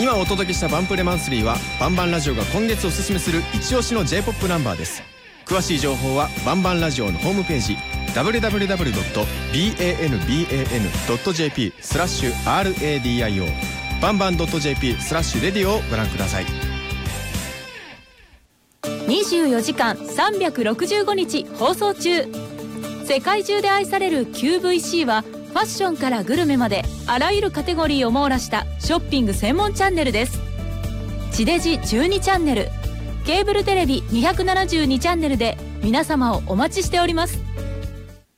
今お届けしたバンプレマンスリーはバンバンラジオが今月おすすめする一押しの J-POP ナンバーです。詳しい情報はバンバンラジオのホームページ www.banban.jp/radio バンバン .jp/radio をご覧ください。 24時間365日放送中。世界中で愛される QVC はファッションからグルメまであらゆるカテゴリーを網羅したショッピング専門チャンネルです。地デジ12チャンネル、ケーブルテレビ272チャンネルで皆様をお待ちしております。